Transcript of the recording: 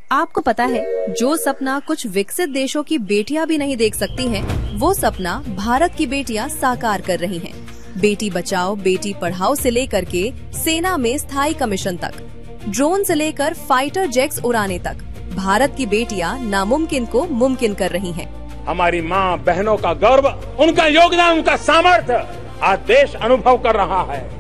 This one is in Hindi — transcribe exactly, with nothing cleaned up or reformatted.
आपको पता है, जो सपना कुछ विकसित देशों की बेटियां भी नहीं देख सकती हैं, वो सपना भारत की बेटियां साकार कर रही हैं। बेटी बचाओ बेटी पढ़ाओ से लेकर के सेना में स्थायी कमीशन तक, ड्रोन से लेकर फाइटर जेट्स उड़ाने तक, भारत की बेटियां नामुमकिन को मुमकिन कर रही हैं। हमारी माँ बहनों का गर्व, उनका योगदान, उनका सामर्थ्य आज देश अनुभव कर रहा है।